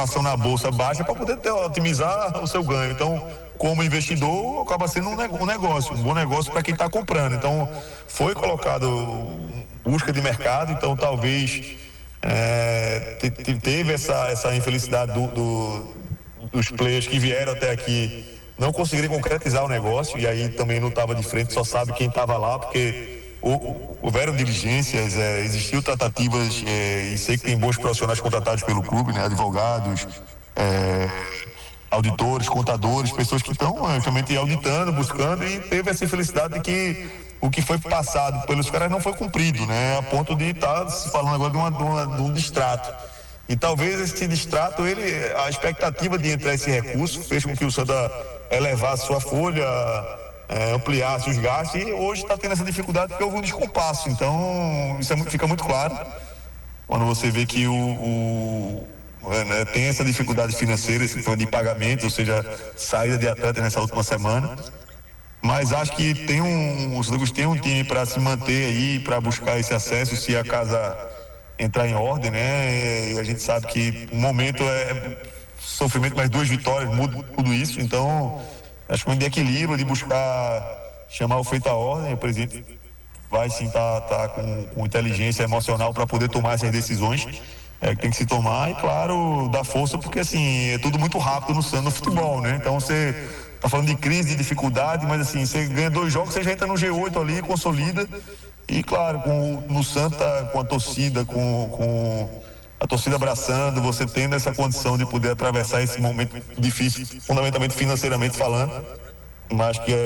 ação na bolsa baixa para poder otimizar o seu ganho. Então, como investidor, acaba sendo um negócio, um bom negócio para quem está comprando. Então, foi colocado busca de mercado, então talvez teve essa infelicidade dos players que vieram até aqui não conseguirem concretizar o negócio, e aí também não estava de frente, só sabe quem estava lá, porque houveram diligências, existiu tratativas, e sei que tem bons profissionais contratados pelo clube, né, advogados, auditores, contadores, pessoas que estão realmente auditando, buscando, e teve essa infelicidade de que o que foi passado pelos caras não foi cumprido, né, a ponto de estar se falando agora de um distrato. E talvez esse distrato, a expectativa de entrar esse recurso fez com que o Santa elevasse sua folha, ampliasse os gastos, e hoje está tendo essa dificuldade porque houve um descompasso. Então, isso fica muito claro quando você vê que tem essa dificuldade financeira, esse de pagamento, ou seja, saída de atleta nessa última semana. Mas acho que os Santa Cruz tem um time para se manter aí, para buscar esse acesso, se a casa entrar em ordem, né? E a gente sabe que o momento é sofrimento, mas 2 vitórias muda tudo isso. Então, acho que um de equilíbrio, de buscar chamar o feito à ordem. O presidente vai sim tá com inteligência emocional para poder tomar essas decisões que tem que se tomar, e claro, dar força, porque assim, é tudo muito rápido no futebol, né? Então você tá falando de crise, de dificuldade, mas assim, você ganha 2 jogos, você já entra no G8 ali, consolida. E claro, no Santa, com a torcida, com a torcida abraçando, você tendo essa condição de poder atravessar esse momento difícil, fundamentalmente financeiramente falando, mas que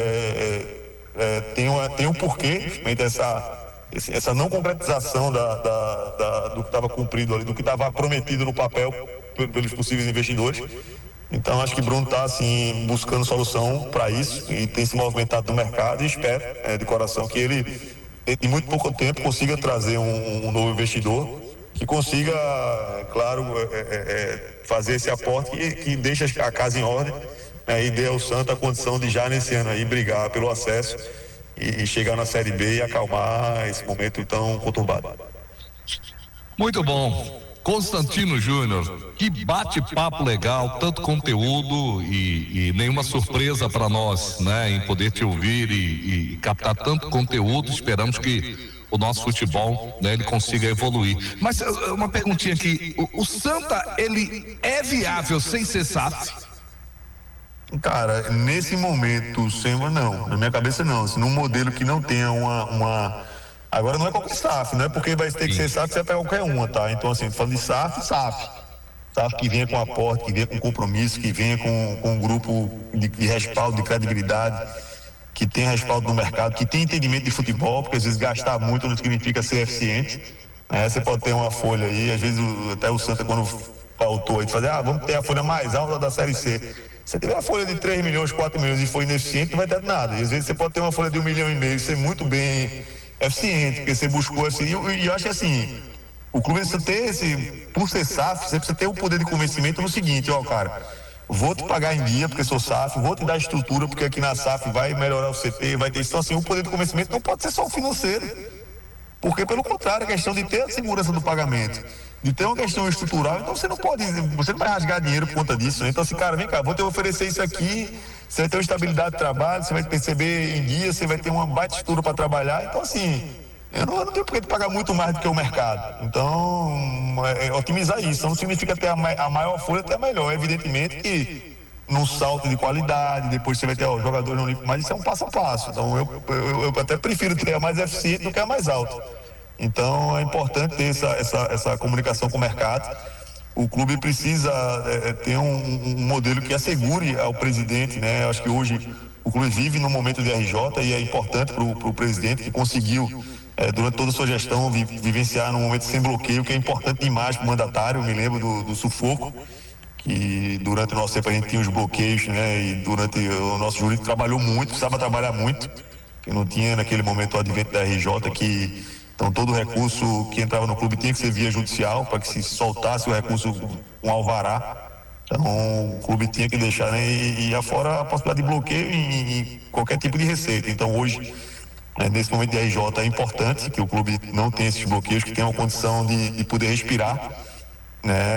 tem um porquê, essa não concretização do que estava cumprido ali, do que estava prometido no papel pelos possíveis investidores. Então acho que Bruno está assim buscando solução para isso e tem se movimentado no mercado, e espero de coração que ele em muito pouco tempo consiga trazer um novo investidor que consiga, claro, fazer esse aporte que deixe a casa em ordem, e dê ao Santa a condição de já nesse ano aí brigar pelo acesso e chegar na Série B e acalmar esse momento tão conturbado. Muito bom. Constantino Júnior, que bate-papo legal, tanto conteúdo e nenhuma surpresa para nós, né, em poder te ouvir e captar tanto conteúdo. Esperamos que o nosso futebol, né, ele consiga evoluir. Mas uma perguntinha aqui, o Santa, ele é viável sem ser SAF? Cara, nesse momento, não, na minha cabeça não, assim, num modelo que não tenha agora não é qualquer SAF, não é porque vai ter que ser SAF, você vai pegar qualquer uma, tá? Então assim, falando de SAF que venha com aporte, que venha com compromisso, que venha com um grupo de respaldo, de credibilidade, que tenha respaldo no mercado, que tenha entendimento de futebol, porque às vezes gastar muito não significa ser eficiente, né? Você pode ter uma folha aí, às vezes até o Santa, quando faltou aí, de fazer, vamos ter a folha mais alta da Série C. Se tiver a folha de 3 milhões, 4 milhões e for ineficiente, não vai ter nada. E às vezes você pode ter uma folha de 1,5 milhão e ser muito bem eficiente, porque você buscou assim, e eu acho que assim, o clube precisa ter por ser SAF, você precisa ter o poder de convencimento no seguinte, cara, vou te pagar em dia porque sou SAF, vou te dar estrutura porque aqui na SAF vai melhorar o CT, vai ter, então assim, o poder de convencimento não pode ser só o financeiro, porque pelo contrário, a questão de ter a segurança do pagamento, de ter uma questão estrutural, então você não vai rasgar dinheiro por conta disso, né? Então assim, cara, vem cá, vou te oferecer isso aqui, você vai ter uma estabilidade de trabalho, você vai perceber em dia, você vai ter uma baita estrutura para trabalhar. Então assim, eu não tenho por que pagar muito mais do que o mercado. Então, otimizar isso, não significa ter a maior folha, até melhor, evidentemente que num salto de qualidade, depois você vai ter jogadores no nível, mas isso é um passo a passo. Então eu até prefiro ter a mais eficiente do que a mais alta. Então é importante ter essa comunicação com o mercado. O clube precisa ter um modelo que assegure ao presidente, né? Eu acho que hoje o clube vive num momento de RJ e é importante para o presidente que conseguiu, durante toda a sua gestão, vivenciar num momento sem bloqueio, que é importante demais para o mandatário. Eu me lembro do sufoco, que durante o nosso tempo a gente tinha os bloqueios, né? E durante o nosso jurídico trabalhou muito, precisava trabalhar muito, que não tinha naquele momento o advento da RJ, então todo recurso que entrava no clube tinha que ser via judicial, para que se soltasse o recurso com alvará. Então o clube tinha que deixar, né? E afora a possibilidade de bloqueio em qualquer tipo de receita. Então hoje, nesse momento de RJ, é importante que o clube não tenha esses bloqueios, que tenha uma condição de poder respirar, né?